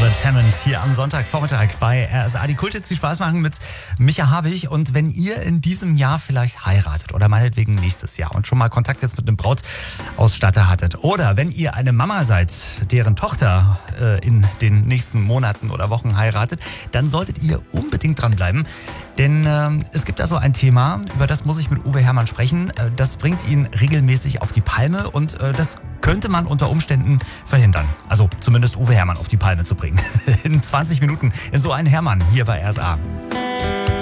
Albert Hammond hier am Sonntagvormittag bei RSA. Die Kulthits, die Spaß machen mit Micha Habich. Und wenn ihr in diesem Jahr vielleicht heiratet oder meinetwegen nächstes Jahr und schon mal Kontakt jetzt mit einem Brautausstatter hattet oder wenn ihr eine Mama seid, deren Tochter in den nächsten Monaten oder Wochen heiratet, dann solltet ihr unbedingt dranbleiben. Denn es gibt da so ein Thema, über das muss ich mit Uwe Herrmann sprechen. Das bringt ihn regelmäßig auf die Palme und das könnte man unter Umständen verhindern. Also zumindest Uwe Herrmann auf die Palme zu bringen. In 20 Minuten in so einen Herrmann hier bei RSA.